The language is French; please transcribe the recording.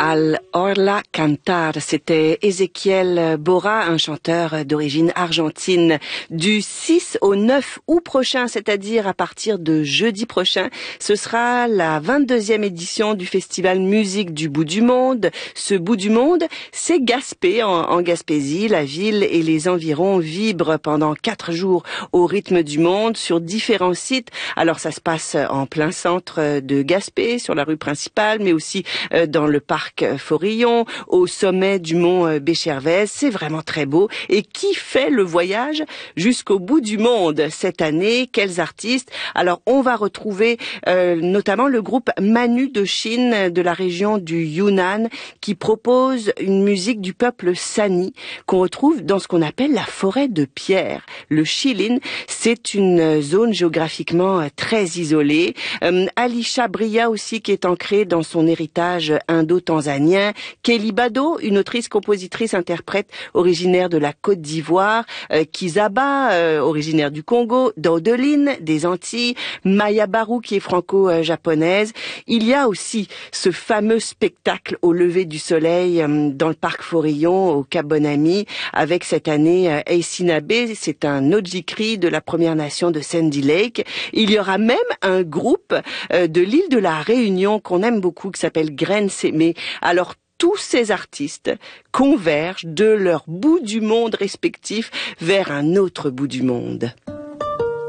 Al Orla Cantar, c'était Ezequiel Bora, un chanteur d'origine argentine. Du 6 au 9 août prochain, c'est-à-dire à partir de jeudi prochain, ce sera la 22e édition du festival Musique du bout du monde. Ce bout du monde, c'est Gaspé, en Gaspésie. La ville et les environs vibrent pendant 4 jours au rythme du monde sur différents sites. Alors ça se passe en plein centre de Gaspé, sur la rue principale, mais aussi dans le parc Forillon, au sommet du mont Béchervaise. C'est vraiment très beau. Et qui fait le voyage jusqu'au bout du monde cette année? Quels artistes? Alors, on va retrouver notamment le groupe Manu de Chine de la région du Yunnan qui propose une musique du peuple Sani qu'on retrouve dans ce qu'on appelle la forêt de pierre. Le Shilin, c'est une zone géographiquement très isolée. Alisha Bria aussi qui est ancrée dans son héritage indo-tanzanien. Kelly Bado, une autrice, compositrice, interprète originaire de la Côte d'Ivoire. Kizaba, originaire du Congo. Daudeline, des Antilles. Maya Barou, qui est franco-japonaise. Il y a aussi ce fameux spectacle au lever du soleil dans le parc Forillon, au Cap Bonami, avec cette année Aïsinabe, c'est un Ojikri de la Première Nation de Sandy Lake. Il y aura même un groupe de l'île de la Réunion qu'on aime beaucoup, qui s'appelle Graine Sémé. Alors, tous ces artistes convergent de leur bout du monde respectif vers un autre bout du monde.